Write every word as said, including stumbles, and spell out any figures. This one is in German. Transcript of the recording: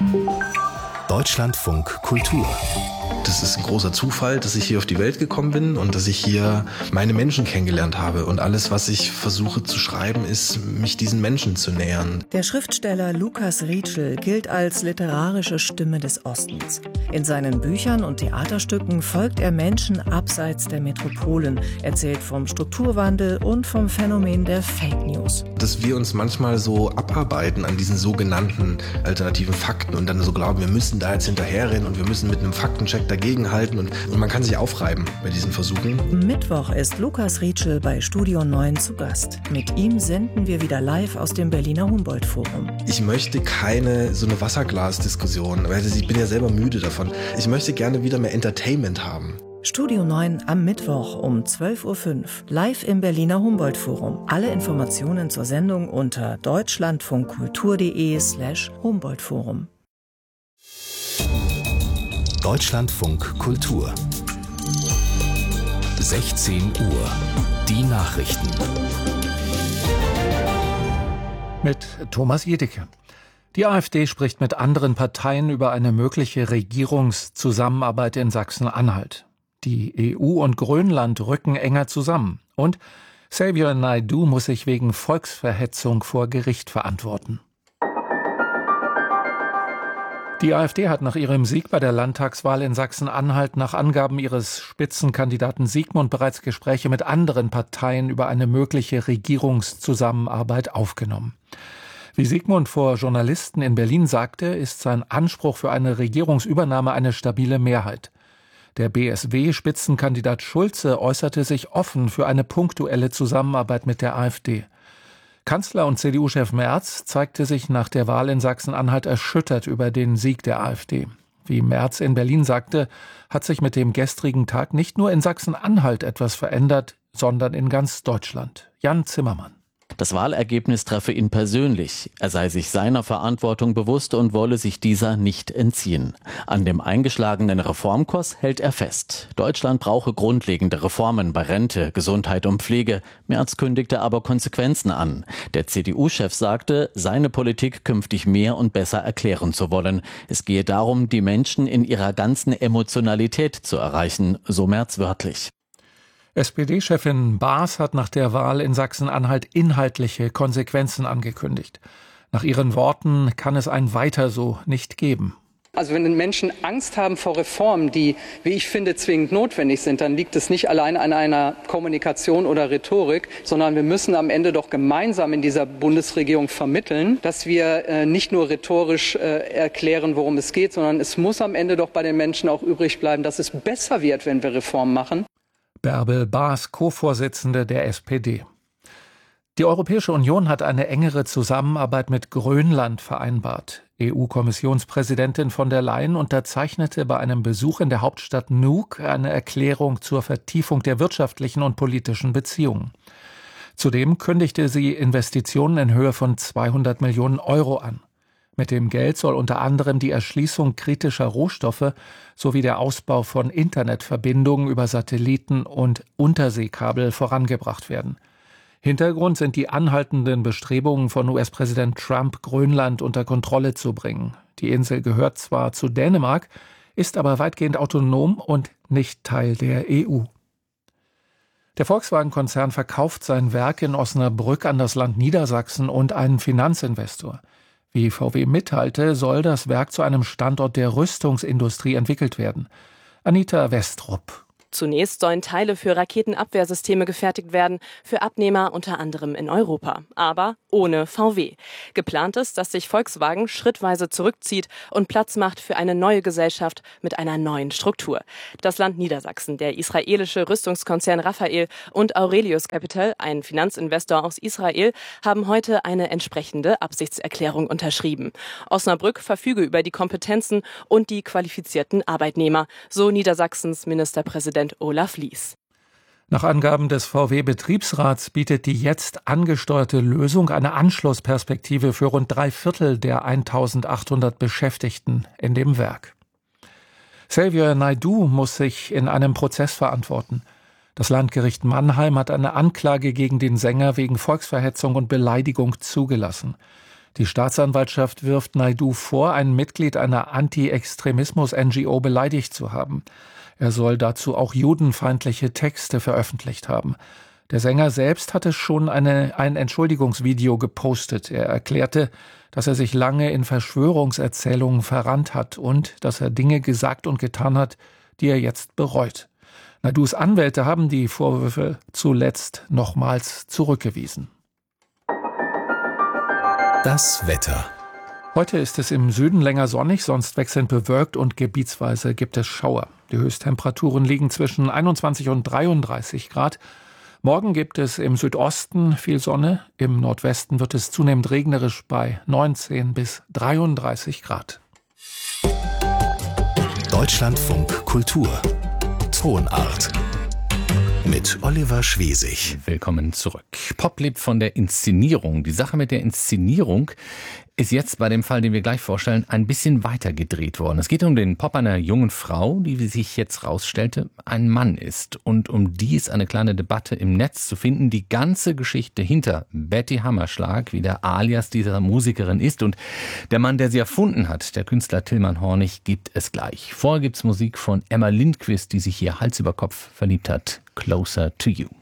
Deutschlandfunk Kultur. Das ist ein großer Zufall, dass ich hier auf die Welt gekommen bin und dass ich hier meine Menschen kennengelernt habe. Und alles, was ich versuche zu schreiben, ist, mich diesen Menschen zu nähern. Der Schriftsteller Lukas Rietschel gilt als literarische Stimme des Ostens. In seinen Büchern und Theaterstücken folgt er Menschen abseits der Metropolen, erzählt vom Strukturwandel und vom Phänomen der Fake News. Dass wir uns manchmal so abarbeiten an diesen sogenannten alternativen Fakten und dann so glauben, wir müssen da jetzt hinterherrennen und wir müssen mit einem Faktencheck dagegenhalten und, und man kann sich aufreiben bei diesen Versuchen. Mittwoch ist Lukas Rietschel bei Studio neun zu Gast. Mit ihm senden wir wieder live aus dem Berliner Humboldt-Forum. Ich möchte keine so eine Wasserglas-Diskussion, weil ich bin ja selber müde davon. Ich möchte gerne wieder mehr Entertainment haben. Studio neun am Mittwoch um zwölf Uhr fünf, live im Berliner Humboldt-Forum. Alle Informationen zur Sendung unter deutschlandfunkkultur.de slash Humboldt-Forum. Deutschlandfunk Kultur. sechzehn Uhr. Die Nachrichten. Mit Thomas Jedicke. Die AfD spricht mit anderen Parteien über eine mögliche Regierungszusammenarbeit in Sachsen-Anhalt. Die E U und Grönland rücken enger zusammen. Und Xavier Naidoo muss sich wegen Volksverhetzung vor Gericht verantworten. Die AfD hat nach ihrem Sieg bei der Landtagswahl in Sachsen-Anhalt nach Angaben ihres Spitzenkandidaten Sigmund bereits Gespräche mit anderen Parteien über eine mögliche Regierungszusammenarbeit aufgenommen. Wie Sigmund vor Journalisten in Berlin sagte, ist sein Anspruch für eine Regierungsübernahme eine stabile Mehrheit. Der B S W-Spitzenkandidat Schulze äußerte sich offen für eine punktuelle Zusammenarbeit mit der AfD. Kanzler und C D U-Chef Merz zeigte sich nach der Wahl in Sachsen-Anhalt erschüttert über den Sieg der AfD. Wie Merz in Berlin sagte, hat sich mit dem gestrigen Tag nicht nur in Sachsen-Anhalt etwas verändert, sondern in ganz Deutschland. Jan Zimmermann. Das Wahlergebnis treffe ihn persönlich. Er sei sich seiner Verantwortung bewusst und wolle sich dieser nicht entziehen. An dem eingeschlagenen Reformkurs hält er fest. Deutschland brauche grundlegende Reformen bei Rente, Gesundheit und Pflege. Merz kündigte aber Konsequenzen an. Der C D U-Chef sagte, seine Politik künftig mehr und besser erklären zu wollen. Es gehe darum, die Menschen in ihrer ganzen Emotionalität zu erreichen, so Merz wörtlich. S P D-Chefin Baas hat nach der Wahl in Sachsen-Anhalt inhaltliche Konsequenzen angekündigt. Nach ihren Worten kann es ein Weiter so nicht geben. Also wenn Menschen Angst haben vor Reformen, die, wie ich finde, zwingend notwendig sind, dann liegt es nicht allein an einer Kommunikation oder Rhetorik, sondern wir müssen am Ende doch gemeinsam in dieser Bundesregierung vermitteln, dass wir äh, nicht nur rhetorisch äh, erklären, worum es geht, sondern es muss am Ende doch bei den Menschen auch übrig bleiben, dass es besser wird, wenn wir Reformen machen. Bärbel Baas, Co-Vorsitzende der S P D. Die Europäische Union hat eine engere Zusammenarbeit mit Grönland vereinbart. E U-Kommissionspräsidentin von der Leyen unterzeichnete bei einem Besuch in der Hauptstadt Nuuk eine Erklärung zur Vertiefung der wirtschaftlichen und politischen Beziehungen. Zudem kündigte sie Investitionen in Höhe von zweihundert Millionen Euro an. Mit dem Geld soll unter anderem die Erschließung kritischer Rohstoffe sowie der Ausbau von Internetverbindungen über Satelliten und Unterseekabel vorangebracht werden. Hintergrund sind die anhaltenden Bestrebungen von U S-Präsident Trump, Grönland unter Kontrolle zu bringen. Die Insel gehört zwar zu Dänemark, ist aber weitgehend autonom und nicht Teil der E U. Der Volkswagen-Konzern verkauft sein Werk in Osnabrück an das Land Niedersachsen und einen Finanzinvestor. Wie V W mitteilte, soll das Werk zu einem Standort der Rüstungsindustrie entwickelt werden. Anita Westrup. Zunächst sollen Teile für Raketenabwehrsysteme gefertigt werden, für Abnehmer unter anderem in Europa, aber ohne V W. Geplant ist, dass sich Volkswagen schrittweise zurückzieht und Platz macht für eine neue Gesellschaft mit einer neuen Struktur. Das Land Niedersachsen, der israelische Rüstungskonzern Rafael und Aurelius Capital, ein Finanzinvestor aus Israel, haben heute eine entsprechende Absichtserklärung unterschrieben. Osnabrück verfüge über die Kompetenzen und die qualifizierten Arbeitnehmer, so Niedersachsens Ministerpräsident Olaf Lies. Nach Angaben des V W-Betriebsrats bietet die jetzt angesteuerte Lösung eine Anschlussperspektive für rund drei Viertel der eintausendachthundert Beschäftigten in dem Werk. Xavier Naidoo muss sich in einem Prozess verantworten. Das Landgericht Mannheim hat eine Anklage gegen den Sänger wegen Volksverhetzung und Beleidigung zugelassen. Die Staatsanwaltschaft wirft Naidu vor, ein Mitglied einer Anti-Extremismus-N G O beleidigt zu haben. Er soll dazu auch judenfeindliche Texte veröffentlicht haben. Der Sänger selbst hatte schon eine, ein Entschuldigungsvideo gepostet. Er erklärte, dass er sich lange in Verschwörungserzählungen verrannt hat und dass er Dinge gesagt und getan hat, die er jetzt bereut. Naidus Anwälte haben die Vorwürfe zuletzt nochmals zurückgewiesen. Das Wetter. Heute ist es im Süden länger sonnig, sonst wechselnd bewölkt und gebietsweise gibt es Schauer. Die Höchsttemperaturen liegen zwischen einundzwanzig und dreiunddreißig Grad. Morgen gibt es im Südosten viel Sonne, im Nordwesten wird es zunehmend regnerisch bei neunzehn bis dreiunddreißig Grad. Deutschlandfunk Kultur. Tonart. Mit Oliver Schwesig. Willkommen zurück. Pop lebt von der Inszenierung. Die Sache mit der Inszenierung ist jetzt bei dem Fall, den wir gleich vorstellen, ein bisschen weiter gedreht worden. Es geht um den Pop einer jungen Frau, die, wie sich jetzt rausstellte, ein Mann ist. Und um die ist eine kleine Debatte im Netz zu finden. Die ganze Geschichte hinter Betty Hammerschlag, wie der Alias dieser Musikerin ist. Und der Mann, der sie erfunden hat, der Künstler Tilman Hornig, gibt es gleich. Vorher gibt's Musik von Emma Lindquist, die sich hier Hals über Kopf verliebt hat. Closer to You.